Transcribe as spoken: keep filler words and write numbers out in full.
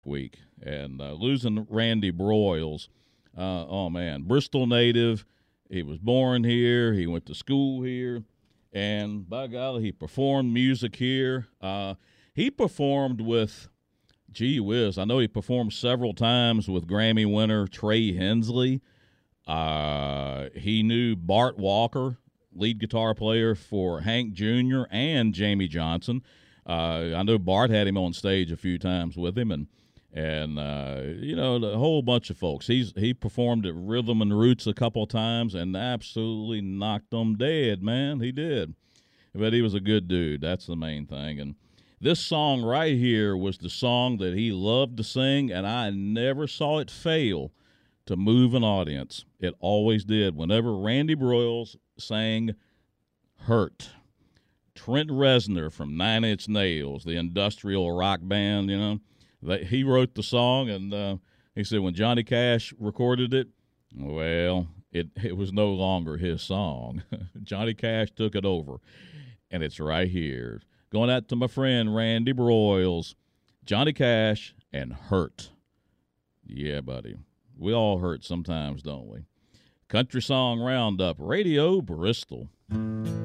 week. And uh, losing Randy Broyles, uh, oh man, Bristol native. He was born here. He went to school here. And by golly, he performed music here. Uh, he performed with, gee whiz, I know he performed several times with Grammy winner Trey Hensley. Uh, he knew Bart Walker, lead guitar player for Hank Junior and Jamie Johnson. Uh, I know Bart had him on stage a few times with him, and and uh, you know, the whole bunch of folks. He's he performed at Rhythm and Roots a couple of times and absolutely knocked them dead, man. He did, but he was a good dude. That's the main thing. And this song right here was the song that he loved to sing, and I never saw it fail to move an audience. It always did. Whenever Randy Broyles sang "Hurt," Trent Reznor from Nine Inch Nails, the industrial rock band, you know, they, he wrote the song, and uh, he said when Johnny Cash recorded it, well, it, it was no longer his song. Johnny Cash took it over, and it's right here. Going out to my friend Randy Broyles, Johnny Cash, and "Hurt." Yeah, buddy. We all hurt sometimes, don't we? Country Song Roundup, Radio Bristol.